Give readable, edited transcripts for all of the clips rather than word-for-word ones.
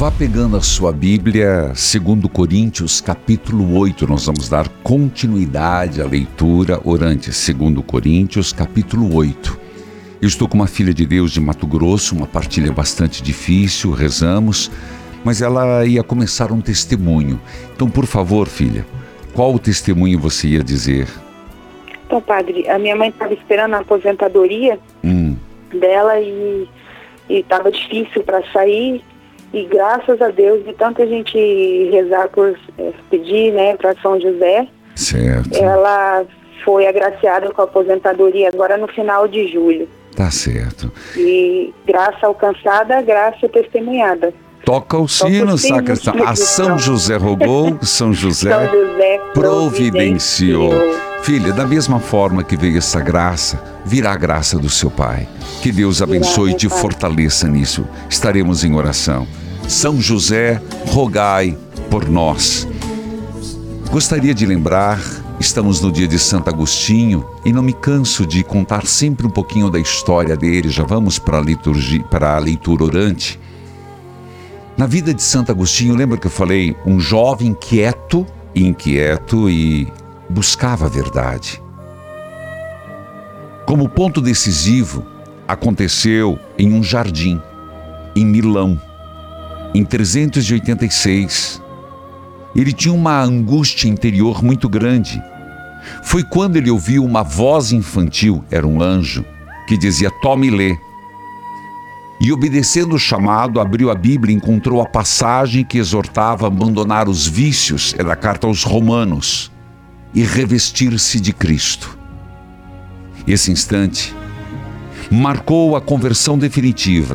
Vá pegando a sua Bíblia, 2 Coríntios, capítulo 8. Nós vamos dar continuidade à leitura orante. 2 Coríntios, capítulo 8. Eu estou com uma filha de Deus de Mato Grosso, uma partilha bastante difícil, rezamos, mas ela ia começar um testemunho. Então, por favor, filha, qual o testemunho você ia dizer? Então, padre, a minha mãe estava esperando a aposentadoria dela e estava difícil para sair. E graças a Deus, de tanta gente rezar por pedir, né, para São José, certo. Ela foi agraciada com a aposentadoria agora no final de julho. Tá certo. E graça alcançada, graça testemunhada. Toca o sino, sacristão. A São José rogou, São José providenciou. Filha, da mesma forma que veio essa graça, virá a graça do seu Pai. Que Deus abençoe e te fortaleça nisso. Estaremos em oração. São José, rogai por nós. Gostaria de lembrar, estamos no dia de Santo Agostinho e não me canso de contar sempre um pouquinho da história dele. Já vamos para a leitura orante. Na vida de Santo Agostinho, lembra que eu falei? Um jovem inquieto e buscava a verdade. Como ponto decisivo, aconteceu em um jardim, em Milão, em 386. Ele tinha uma angústia interior muito grande. Foi quando ele ouviu uma voz infantil, era um anjo, que dizia: tome e lê. E obedecendo o chamado, abriu a Bíblia e encontrou a passagem que exortava a abandonar os vícios, é da carta aos Romanos, e revestir-se de Cristo. Esse instante marcou a conversão definitiva.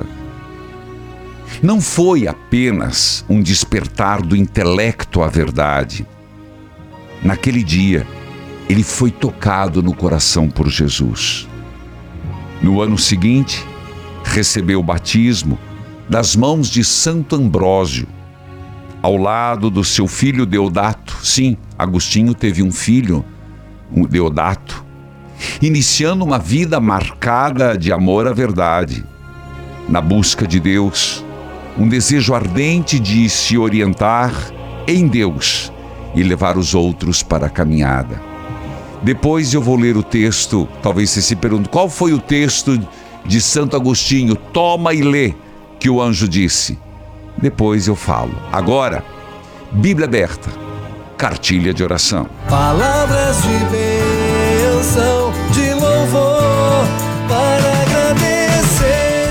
Não foi apenas um despertar do intelecto à verdade. Naquele dia, ele foi tocado no coração por Jesus. No ano seguinte, recebeu o batismo das mãos de Santo Ambrósio, ao lado do seu filho Deodato. Sim, Agostinho teve um filho, Deodato, iniciando uma vida marcada de amor à verdade, na busca de Deus, um desejo ardente de se orientar em Deus e levar os outros para a caminhada. Depois eu vou ler o texto, talvez você se pergunte, qual foi o texto de Santo Agostinho? Toma e lê, que o anjo disse. Depois eu falo. Agora, Bíblia aberta, cartilha de oração. Palavras de bênção, de louvor, para agradecer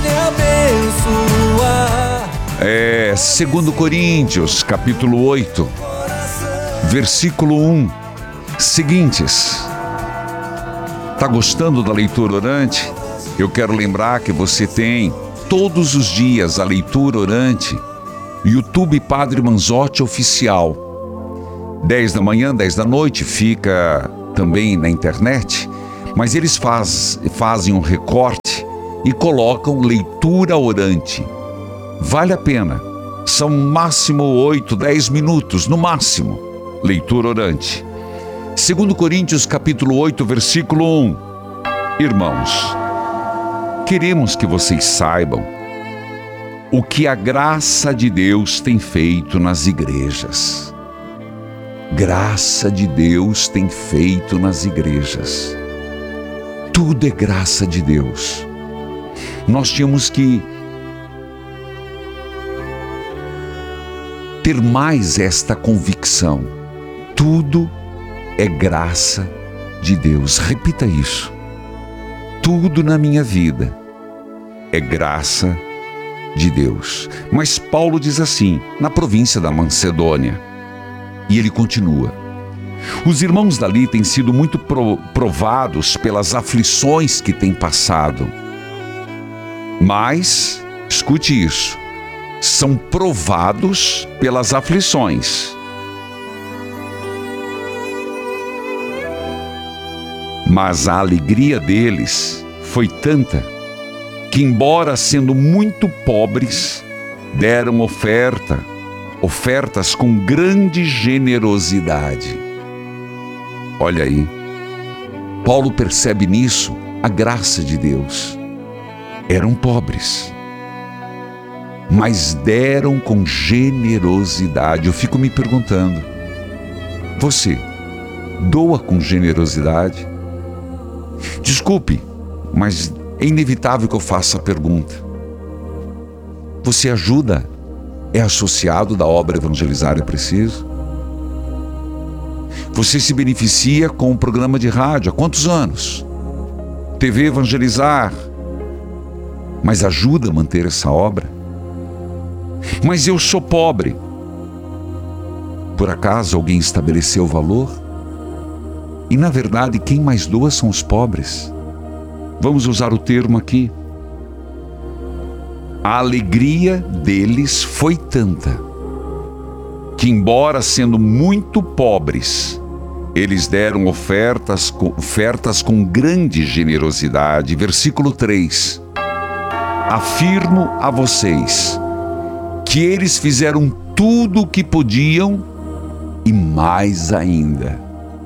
e abençoar. 2 Coríntios, capítulo 8, versículo 1, seguintes. Tá gostando da leitura orante? Eu quero lembrar que você tem todos os dias a leitura orante, YouTube Padre Manzotti Oficial. 10 da manhã, 10 da noite, fica também na internet, mas eles fazem um recorte e colocam leitura orante. Vale a pena. São máximo 8, 10 minutos, no máximo, leitura orante. 2 Coríntios capítulo 8, versículo 1. Irmãos, queremos que vocês saibam o que a graça de Deus tem feito nas igrejas. Graça de Deus tem feito nas igrejas. Tudo é graça de Deus. Nós tínhamos que ter mais esta convicção. Tudo é graça de Deus. Repita isso. Tudo na minha vida é graça de Deus. Mas Paulo diz assim, na província da Macedônia, e ele continua: os irmãos dali têm sido muito provados pelas aflições que têm passado. Mas, escute isso, são provados pelas aflições. Mas a alegria deles foi tanta que, embora sendo muito pobres, deram ofertas com grande generosidade. Olha aí, Paulo percebe nisso a graça de Deus. Eram pobres, mas deram com generosidade. Eu fico me perguntando, você doa com generosidade? Desculpe, mas é inevitável que eu faça a pergunta. Você ajuda? É associado da obra Evangelizar é Preciso? Você se beneficia com o programa de rádio há quantos anos? TV Evangelizar. Mas ajuda a manter essa obra? Mas eu sou pobre. Por acaso alguém estabeleceu o valor? E na verdade, quem mais doa são os pobres. Vamos usar o termo aqui. A alegria deles foi tanta que, embora sendo muito pobres, eles deram ofertas com grande generosidade. Versículo 3. Afirmo a vocês que eles fizeram tudo o que podiam e mais ainda,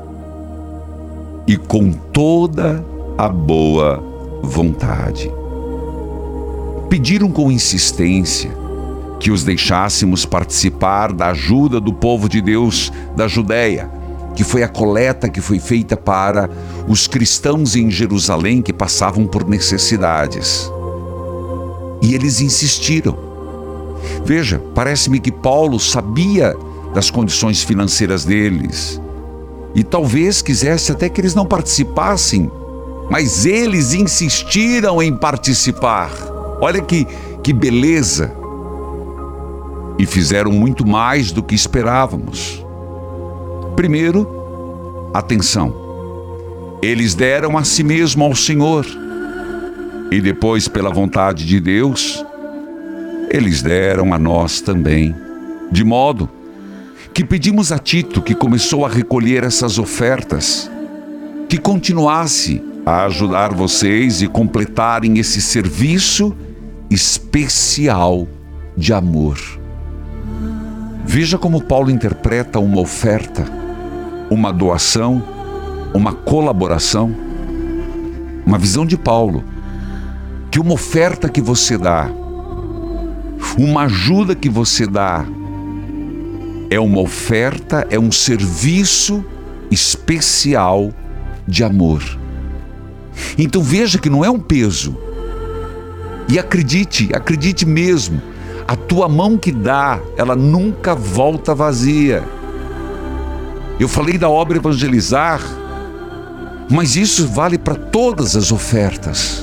e com toda a boa vontade. Pediram com insistência que os deixássemos participar da ajuda do povo de Deus da Judéia, que foi a coleta que foi feita para os cristãos em Jerusalém que passavam por necessidades. E eles insistiram. Veja, parece-me que Paulo sabia das condições financeiras deles e talvez quisesse até que eles não participassem, mas eles insistiram em participar. Olha que beleza! E fizeram muito mais do que esperávamos. Primeiro, atenção, eles deram a si mesmo ao Senhor e depois, pela vontade de Deus, eles deram a nós também, de modo que pedimos a Tito, que começou a recolher essas ofertas, que continuasse a ajudar vocês e completarem esse serviço especial de amor. Veja como Paulo interpreta uma oferta, uma doação, uma colaboração. Uma visão de Paulo, que uma oferta que você dá, uma ajuda que você dá, é uma oferta, é um serviço especial de amor. Então veja que não é um peso. E acredite mesmo, a tua mão que dá, ela nunca volta vazia. Eu falei da obra Evangelizar, mas isso vale para todas as ofertas.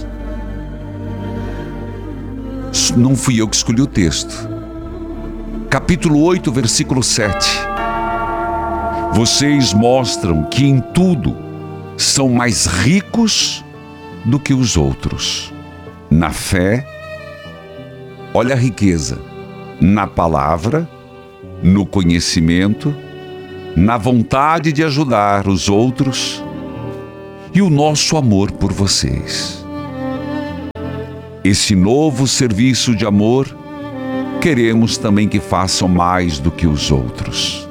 Não fui eu que escolhi o texto. Capítulo 8, versículo 7. Vocês mostram que em tudo são mais ricos do que os outros. Na fé, olha a riqueza, na palavra, no conhecimento, na vontade de ajudar os outros e o nosso amor por vocês. Esse novo serviço de amor, queremos também que façam mais do que os outros.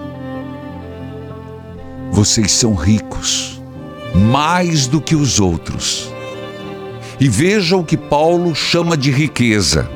Vocês são ricos, mais do que os outros. E veja o que Paulo chama de riqueza.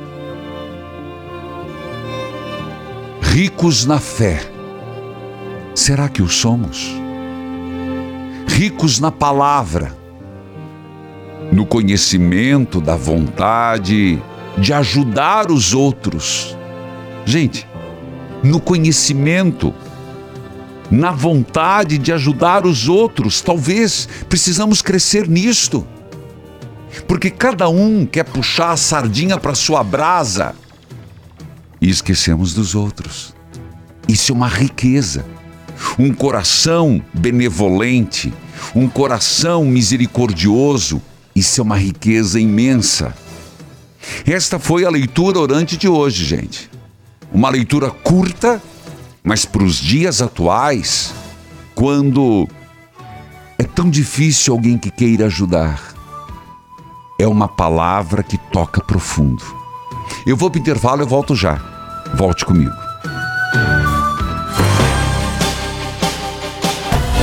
Ricos na fé. Será que o somos? Ricos na palavra, no conhecimento da vontade de ajudar os outros. Gente, no conhecimento, na vontade de ajudar os outros, talvez precisamos crescer nisto. Porque cada um quer puxar a sardinha para sua brasa e esquecemos dos outros. Isso é uma riqueza. Um coração benevolente, um coração misericordioso, isso é uma riqueza imensa. Esta foi a leitura orante de hoje, gente. Uma leitura curta, mas para os dias atuais, quando é tão difícil alguém que queira ajudar. É uma palavra que toca profundo. Eu vou para o intervalo, eu volto já. Volte comigo.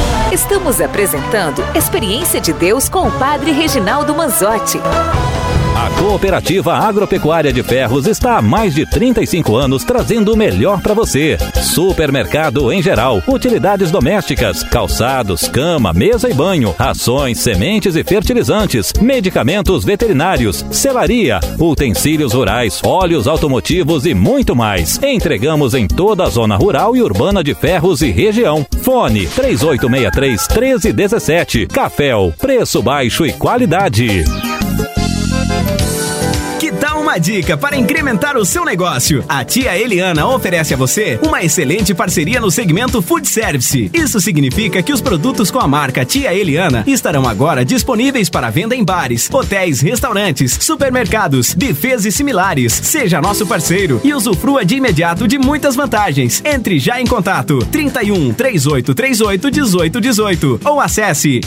Estamos apresentando Experiência de Deus com o Padre Reginaldo Manzotti. A Cooperativa Agropecuária de Ferros está há mais de 35 anos trazendo o melhor para você. Supermercado em geral, utilidades domésticas, calçados, cama, mesa e banho, rações, sementes e fertilizantes, medicamentos veterinários, selaria, utensílios rurais, óleos automotivos e muito mais. Entregamos em toda a zona rural e urbana de Ferros e região. Fone 3863-1317. Caféu, preço baixo e qualidade. Que tal uma dica para incrementar o seu negócio? A tia Eliana oferece a você uma excelente parceria no segmento Food Service. Isso significa que os produtos com a marca Tia Eliana estarão agora disponíveis para venda em bares, hotéis, restaurantes, supermercados, buffets e similares. Seja nosso parceiro e usufrua de imediato de muitas vantagens. Entre já em contato 31 3838 1818 ou acesse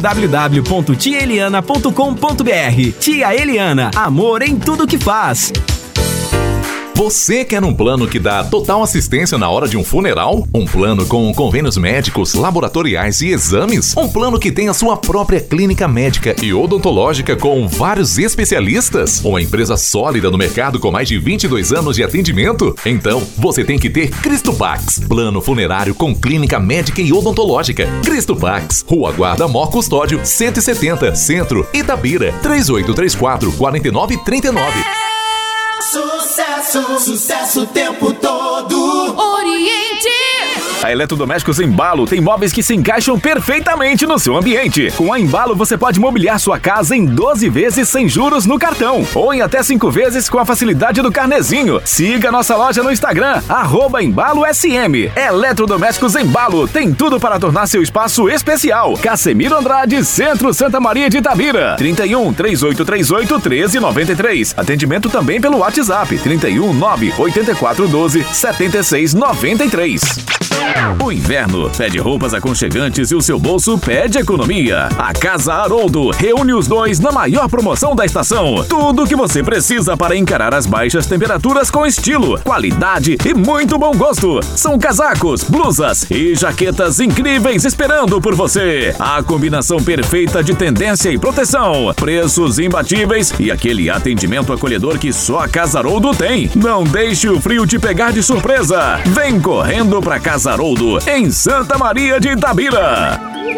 www.tiaeliana.com.br. Tia Eliana, amor em tudo que faz. Você quer um plano que dá total assistência na hora de um funeral? Um plano com convênios médicos, laboratoriais e exames? Um plano que tem a sua própria clínica médica e odontológica com vários especialistas? Uma empresa sólida no mercado com mais de 22 anos de atendimento? Então, você tem que ter Cristopax. Plano funerário com clínica médica e odontológica. Cristopax, Rua Guarda Mor Custódio, 170, Centro, Itabira, 3834-4939. Sucesso, sucesso o tempo todo. Oriente! A Eletrodomésticos Embalo tem móveis que se encaixam perfeitamente no seu ambiente. Com a Embalo você pode mobiliar sua casa em 12 vezes sem juros no cartão ou em até 5 vezes com a facilidade do carnezinho. Siga nossa loja no Instagram, @EmbaloSM. Eletrodomésticos Embalo tem tudo para tornar seu espaço especial. Casemiro Andrade, Centro, Santa Maria de Itabira. 31 3838 1393. Atendimento também pelo WhatsApp 31 98412 7693. O inverno pede roupas aconchegantes e o seu bolso pede economia. A Casa Haroldo reúne os dois na maior promoção da estação. Tudo o que você precisa para encarar as baixas temperaturas com estilo, qualidade e muito bom gosto. São casacos, blusas e jaquetas incríveis esperando por você. A combinação perfeita de tendência e proteção, preços imbatíveis e aquele atendimento acolhedor que só a Casa Haroldo tem. Não deixe o frio te pegar de surpresa. Vem correndo pra Casa Haroldo, em Santa Maria de Itabira.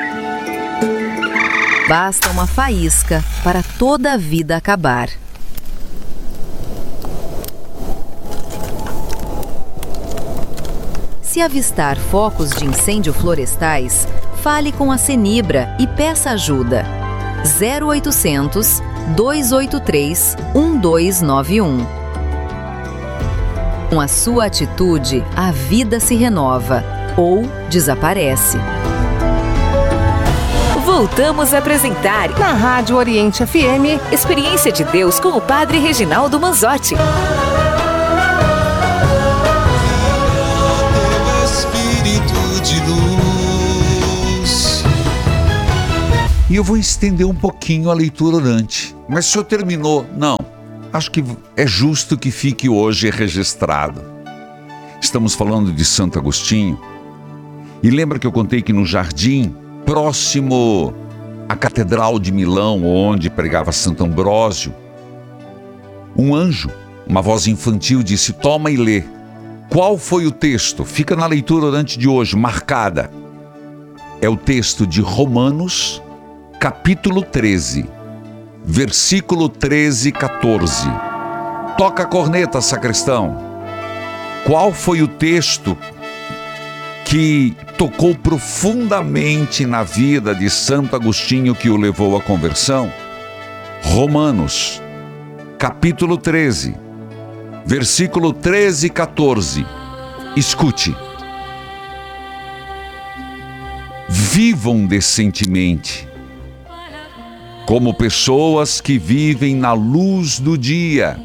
Basta uma faísca para toda a vida acabar. Se avistar focos de incêndio florestais, fale com a Senibra e peça ajuda. 0800 283 1291. Com a sua atitude, a vida se renova ou desaparece. Voltamos a apresentar na Rádio Oriente FM Experiência de Deus com o Padre Reginaldo Manzotti. Espírito de luz. E eu vou estender um pouquinho a leitura orante. Mas o senhor terminou? Não. Acho que é justo que fique hoje registrado. Estamos falando de Santo Agostinho. E lembra que eu contei que no jardim, próximo à Catedral de Milão, onde pregava Santo Ambrósio, um anjo, uma voz infantil disse: toma e lê. Qual foi o texto? Fica na leitura orante de hoje, marcada. É o texto de Romanos, capítulo 13. Versículo 13 e 14. Toca a corneta, sacristão. Qual foi o texto que tocou profundamente na vida de Santo Agostinho que o levou à conversão? Romanos, capítulo 13, versículo 13 e 14. Escute. Vivam decentemente, como pessoas que vivem na luz do dia.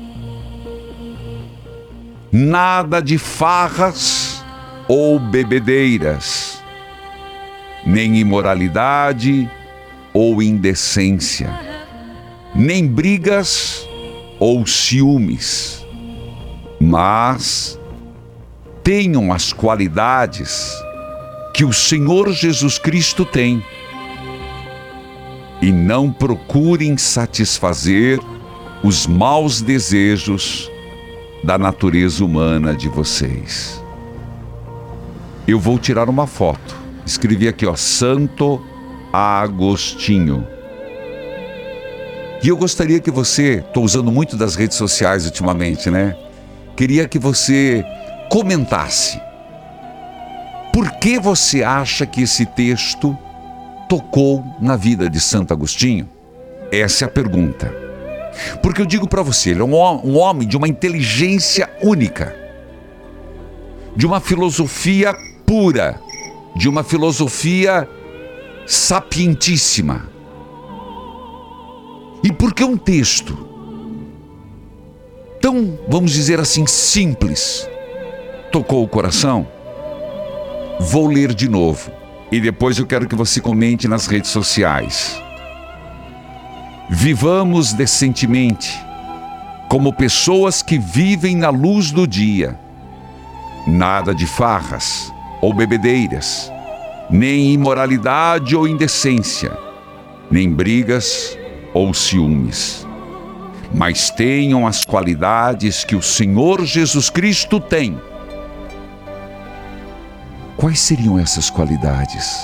Nada de farras ou bebedeiras, nem imoralidade ou indecência, nem brigas ou ciúmes, mas tenham as qualidades que o Senhor Jesus Cristo tem. E não procurem satisfazer os maus desejos da natureza humana de vocês. Eu vou tirar uma foto. Escrevi aqui, ó, Santo Agostinho. E eu gostaria que você, estou usando muito das redes sociais ultimamente, né? Queria que você comentasse. Por que você acha que esse texto tocou na vida de Santo Agostinho? Essa é a pergunta. Porque eu digo para você, ele é um homem de uma inteligência única, de uma filosofia pura, de uma filosofia sapientíssima. E por que um texto tão, vamos dizer assim, simples tocou o coração? Vou ler de novo e depois eu quero que você comente nas redes sociais. Vivamos decentemente, como pessoas que vivem na luz do dia. Nada de farras ou bebedeiras, nem imoralidade ou indecência, nem brigas ou ciúmes. Mas tenham as qualidades que o Senhor Jesus Cristo tem. Quais seriam essas qualidades?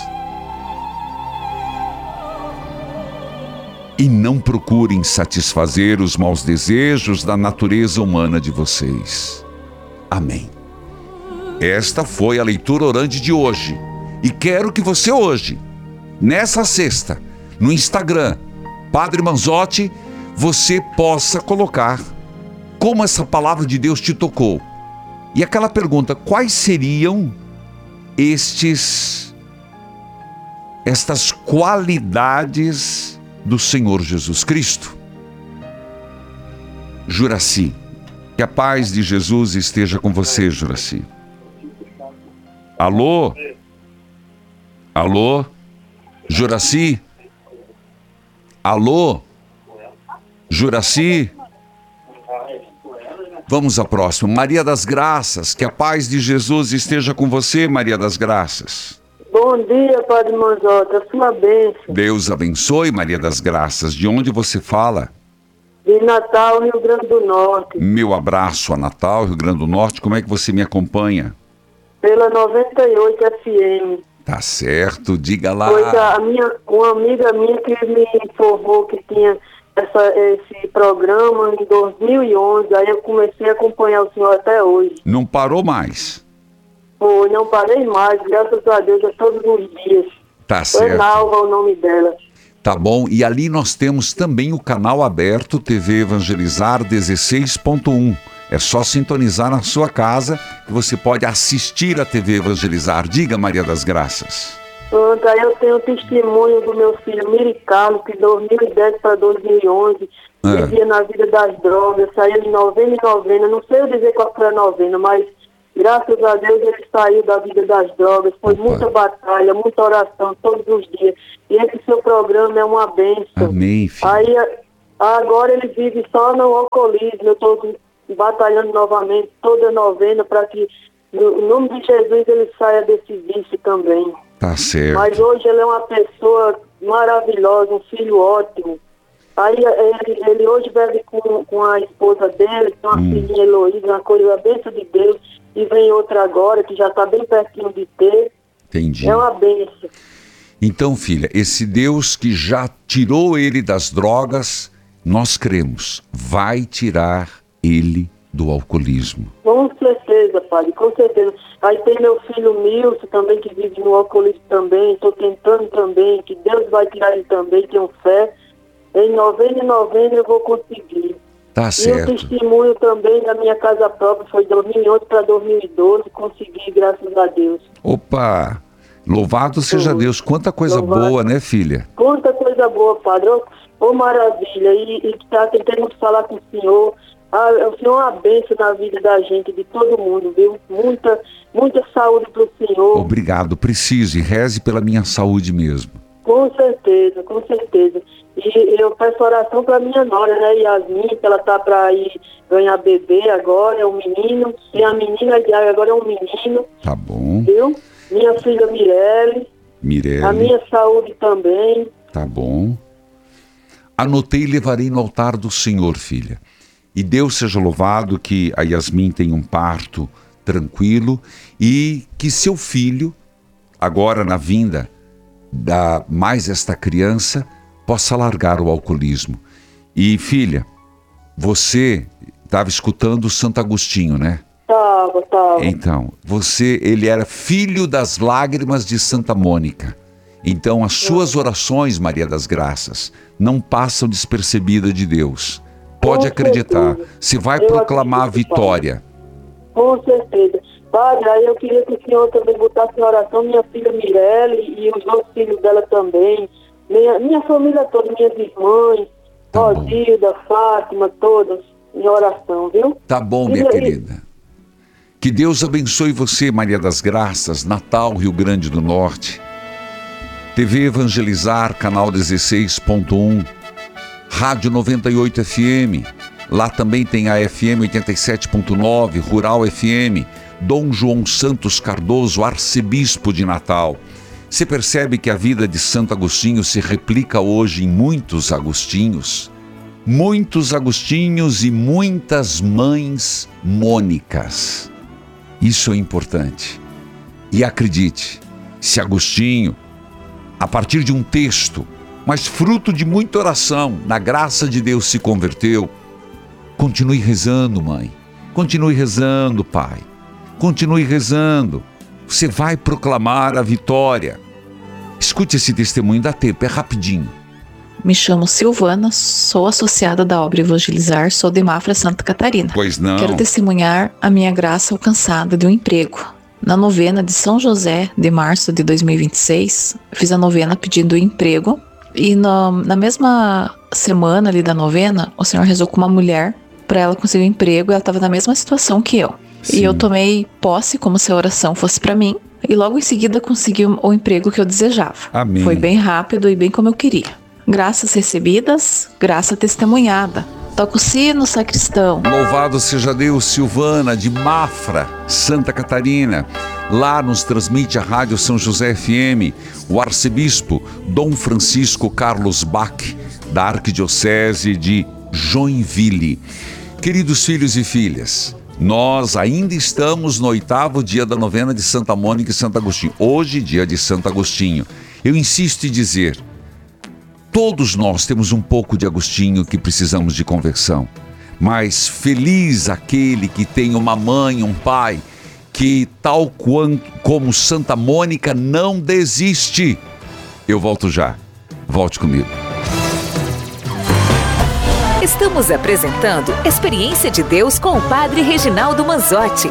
E não procurem satisfazer os maus desejos da natureza humana de vocês. Amém. Esta foi a leitura orante de hoje. E quero que você hoje, nessa sexta, no Instagram, Padre Manzotti, você possa colocar como essa palavra de Deus te tocou. E aquela pergunta, quais seriam estas qualidades do Senhor Jesus Cristo? Juraci, que a paz de Jesus esteja com você, Juraci. Alô? Alô? Juraci? Alô? Juraci? Vamos à próxima. Maria das Graças, que a paz de Jesus esteja com você, Maria das Graças. Bom dia, Padre Manzotti, a sua bênção. Deus abençoe, Maria das Graças. De onde você fala? De Natal, Rio Grande do Norte. Meu abraço a Natal, Rio Grande do Norte. Como é que você me acompanha? Pela 98 FM. Tá certo, diga lá. Pois uma amiga minha que me informou que tinha esse programa em 2011, aí eu comecei a acompanhar o senhor até hoje. Não parou mais? Foi, não parei mais, graças a Deus, todos os dias. Tá certo. Enalva o nome dela. Tá bom, e ali nós temos também o canal aberto TV Evangelizar 16.1. É só sintonizar na sua casa que você pode assistir a TV Evangelizar. Diga, Maria das Graças. Pronto, aí eu tenho o testemunho do meu filho Miricalo, que de 2010 para 2011 vivia na vida das drogas, saiu de novena em novena, não sei eu dizer qual foi a novena, mas graças a Deus ele saiu da vida das drogas, foi muita batalha, muita oração todos os dias, e esse seu programa é uma bênção. Amém, filho. Aí agora ele vive só no alcoolismo, eu estou batalhando novamente toda novena para que no nome de Jesus ele saia desse vício também. Tá certo. Mas hoje ele é uma pessoa maravilhosa, um filho ótimo. Aí ele hoje bebe com a esposa dele, com a filhinha Heloísa, uma coisa, a bênção de Deus. E vem outra agora, que já está bem pertinho de ter. Entendi. É uma bênção. Então, filha, esse Deus que já tirou ele das drogas, nós cremos, vai tirar ele do alcoolismo. Com certeza, padre, com certeza. Aí tem meu filho Milson também, que vive no alcoolismo também. Estou tentando também, que Deus vai tirar ele também, tenho fé. Em novembro eu vou conseguir. Tá certo. E o testemunho também da minha casa própria foi de 2011 para 2012, consegui, graças a Deus. Opa! Louvado seja Deus. Quanta coisa boa, né, filha? Quanta coisa boa, padre. Ô maravilha. E tentando falar com o senhor. O senhor é uma bênção na vida da gente, de todo mundo, viu? Muita saúde pro senhor. Obrigado, preciso. E reze pela minha saúde mesmo. Com certeza, com certeza. E eu peço oração pra minha nora, né, Yasmin, que ela tá pra ir ganhar bebê agora, é um menino. E a menina agora é um menino. Tá bom. Viu? Minha filha Mirelle. A minha saúde também. Tá bom. Anotei e levarei no altar do Senhor, filha. E Deus seja louvado que a Yasmin tenha um parto tranquilo e que seu filho, agora na vinda da mais esta criança, possa largar o alcoolismo. E filha, você estava escutando Santo Agostinho, né? Tava. Então, ele era filho das lágrimas de Santa Mônica. Então, as suas orações, Maria das Graças, não passam despercebidas de Deus. Pode acreditar, você vai proclamar a vitória. Com certeza. Padre, aí eu queria que o senhor também botasse em oração minha filha Mirelle e os outros filhos dela também. Minha família toda, minhas irmãs, Rosilda, Fátima, todas em oração, viu? Tá bom, minha querida. Que Deus abençoe você, Maria das Graças, Natal, Rio Grande do Norte. TV Evangelizar, canal 16.1, Rádio 98 FM, lá também tem a FM 87.9, Rural FM, Dom João Santos Cardoso, arcebispo de Natal. Você percebe que a vida de Santo Agostinho se replica hoje em muitos Agostinhos e muitas mães mônicas. Isso é importante. E acredite, se Agostinho, a partir de um texto, mas fruto de muita oração, na graça de Deus se converteu, continue rezando, mãe. Continue rezando, pai. Continue rezando. Você vai proclamar a vitória. Escute esse testemunho, dá tempo, é rapidinho. Me chamo Silvana, sou associada da obra Evangelizar, sou de Mafra, Santa Catarina. Pois não. Quero testemunhar a minha graça alcançada de um emprego. Na novena de São José, de março de 2026, fiz a novena pedindo emprego. E na mesma semana ali da novena, o Senhor rezou com uma mulher para ela conseguir um emprego. Ela estava na mesma situação que eu. Sim. E eu tomei posse como se a oração fosse para mim. E logo em seguida consegui o emprego que eu desejava. Amém. Foi bem rápido e bem como eu queria. Graças recebidas, graça testemunhada. Toca o sino, sacristão. Louvado seja Deus, Silvana, de Mafra, Santa Catarina. Lá nos transmite a Rádio São José FM, o arcebispo Dom Francisco Carlos Bach, da Arquidiocese de Joinville. Queridos filhos e filhas, nós ainda estamos no 8º dia da novena de Santa Mônica e Santo Agostinho. Hoje, dia de Santo Agostinho. Eu insisto em dizer, todos nós temos um pouco de Agostinho que precisamos de conversão. Mas feliz aquele que tem uma mãe, um pai, que tal como Santa Mônica não desiste. Eu volto já. Volte comigo. Estamos apresentando Experiência de Deus com o Padre Reginaldo Manzotti.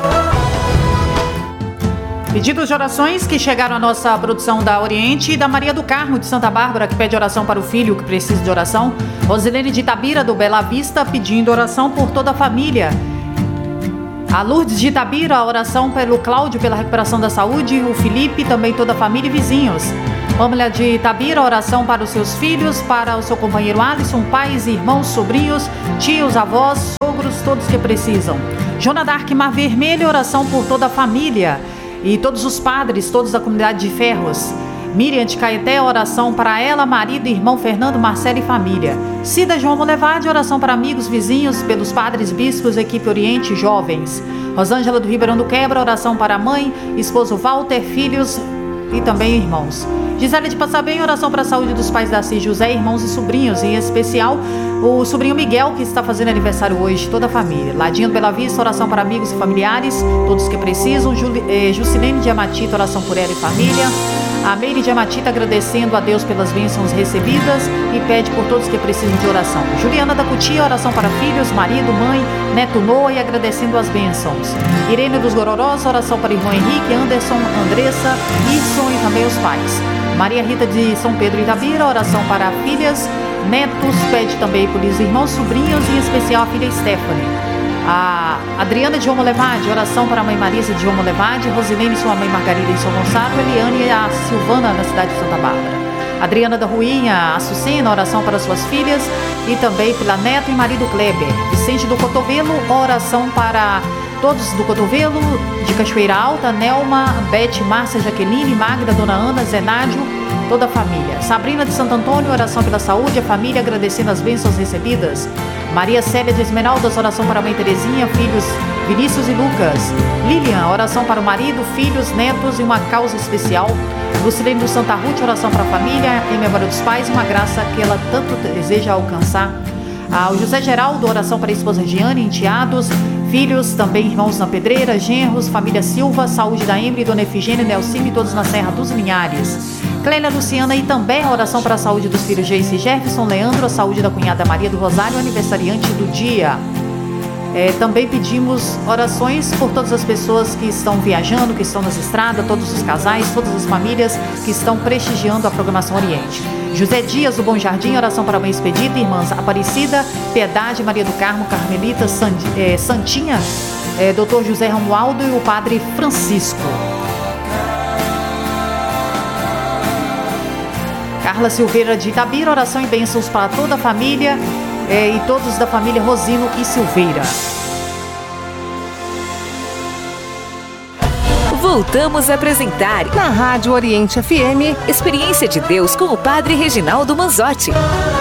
Pedidos de orações que chegaram à nossa produção da Oriente e da Maria do Carmo de Santa Bárbara, que pede oração para o filho que precisa de oração. Rosilene de Itabira, do Bela Vista, pedindo oração por toda a família. A Lourdes de Itabira, oração pelo Cláudio, pela recuperação da saúde. O Felipe, também toda a família e vizinhos. Pâmela de Itabira, oração para os seus filhos, para o seu companheiro Alisson, pais, irmãos, sobrinhos, tios, avós, sogros, todos que precisam. Joana Dark Mar Vermelho, oração por toda a família e todos os padres, todos da comunidade de Ferros. Miriam de Caeté, oração para ela, marido, irmão Fernando, Marcelo e família. Cida João Molevade, oração para amigos, vizinhos, pelos padres, bispos, equipe Oriente, jovens. Rosângela do Ribeirão do Quebra, oração para a mãe, esposo Walter, filhos e também irmãos. Gisele de Passabem, oração para a saúde dos pais da Cis José, irmãos e sobrinhos, em especial o sobrinho Miguel, que está fazendo aniversário hoje, toda a família. Ladinho do Bela Vista, oração para amigos e familiares, todos que precisam. Jusilene de Amatita, oração por ela e família. A Meire de Amatita agradecendo a Deus pelas bênçãos recebidas e pede por todos que precisam de oração. Juliana da Cutia, oração para filhos, marido, mãe, neto Noah e agradecendo as bênçãos. Irene dos Gororós, oração para irmão Henrique, Anderson, Andressa, Irson e também os pais. Maria Rita de São Pedro Itabira, oração para filhas, netos, pede também por os irmãos, sobrinhos e em especial a filha Stephanie. A Adriana de João Molevade, oração para a mãe Marisa de João Molevade, Rosilene e sua mãe Margarida em São Gonçalo, Eliane e a Silvana na cidade de Santa Bárbara. Adriana da Ruinha, Açucena, oração para suas filhas e também pela neta e marido Kleber. Vicente do Cotovelo, oração para todos do Cotovelo, de Cachoeira Alta, Nelma, Bete, Márcia, Jaqueline, Magda, Dona Ana, Zenádio, toda a família. Sabrina de Santo Antônio, oração pela saúde, a família agradecendo as bênçãos recebidas. Maria Célia de Esmeraldas, oração para a mãe Terezinha, filhos Vinícius e Lucas. Lilian, oração para o marido, filhos, netos e uma causa especial. Lucilene do Santa Ruth, oração para a família, em memória dos pais, uma graça que ela tanto deseja alcançar. O José Geraldo, oração para a esposa Giane, enteados, filhos, também irmãos na Pedreira, genros, família Silva, saúde da Embre, Dona Efigênia, Nelcine, todos na Serra dos Linhares. Clélia Luciana e também oração para a saúde dos filhos Geice e Jefferson, Leandro, a saúde da cunhada Maria do Rosário, aniversariante do dia. Também pedimos orações por todas as pessoas que estão viajando, que estão nas estradas, todos os casais, todas as famílias que estão prestigiando a programação Oriente. José Dias, do Bom Jardim, oração para a mãe Expedita, irmãs Aparecida, Piedade, Maria do Carmo, Carmelita, Santinha, Dr. José Romualdo e o Padre Francisco. Carla Silveira de Itabira, oração e bênçãos para toda a família e todos da família Rosino e Silveira. Voltamos a apresentar na Rádio Oriente FM, Experiência de Deus com o Padre Reginaldo Manzotti.